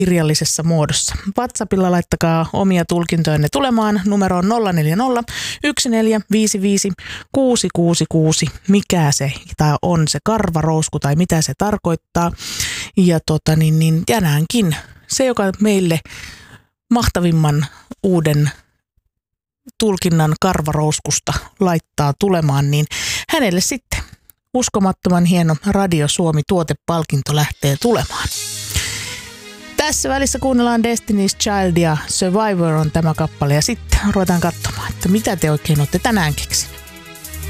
kirjallisessa muodossa. WhatsAppilla laittakaa omia tulkintojanne tulemaan numeroon 040 1455 666. Mikä se tai on se karvarousku tai mitä se tarkoittaa. Ja tänäänkin se, joka meille mahtavimman uuden tulkinnan karvarouskusta laittaa tulemaan, niin hänelle sitten uskomattoman hieno Radio Suomi -tuotepalkinto lähtee tulemaan. Tässä välissä kuunnellaan Destiny's Child ja Survivor on tämä kappale ja sitten ruvetaan katsomaan, että mitä te oikein olette tänään keksineet.